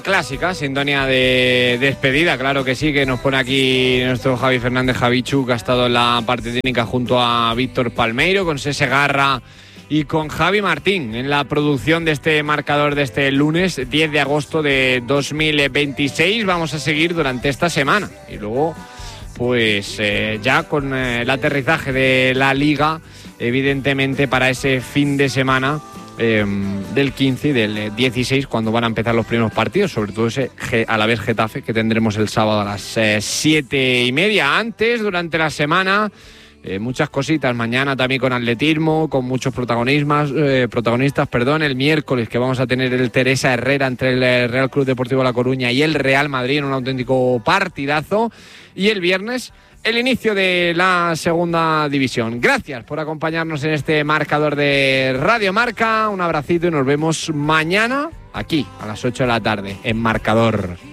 clásica sintonía de despedida, claro que sí, que nos pone aquí nuestro Javi Fernández Javichu, que ha estado en la parte técnica junto a Víctor Palmeiro, con Sese Garra y con Javi Martín en la producción de este marcador de este lunes 10 de agosto de 2026. Vamos a seguir durante esta semana y luego pues ya con el aterrizaje de la Liga, evidentemente para ese fin de semana del 15 y del 16, cuando van a empezar los primeros partidos, sobre todo ese Alavés Getafe, que tendremos el sábado a las 7:30. Antes, durante la semana, muchas cositas. Mañana también con atletismo, con muchos protagonistas. El miércoles, que vamos a tener el Teresa Herrera entre el Real Club Deportivo La Coruña y el Real Madrid en un auténtico partidazo. Y el viernes, el inicio de la segunda división. Gracias por acompañarnos en este marcador de Radio Marca. Un abracito y nos vemos mañana aquí a las 8 de la tarde en Marcador.